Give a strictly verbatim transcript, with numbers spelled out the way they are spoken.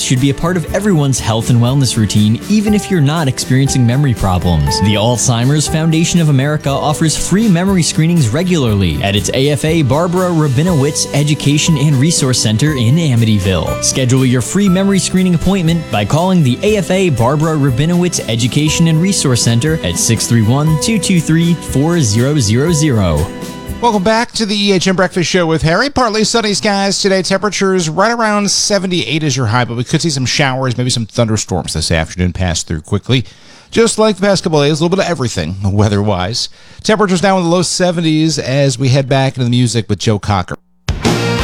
should be a part of everyone's health and wellness routine, even if you're not experiencing memory problems. The Alzheimer's Foundation of America offers free memory screenings regularly at its A F A Barbara Rabinowitz Education and Resource Center in Amityville. Schedule your free memory screening appointment by calling the A F A Barbara Rabinowitz Education and Resource Center at six three one, two two three, four zero zero zero. Welcome back to the E H M Breakfast Show with Harry. Partly sunny skies today. Temperatures right around seventy-eight is your high, but we could see some showers, maybe some thunderstorms this afternoon pass through quickly. Just like the past couple of days, a little bit of everything weather-wise. Temperatures now in the low seventies as we head back into the music with Joe Cocker.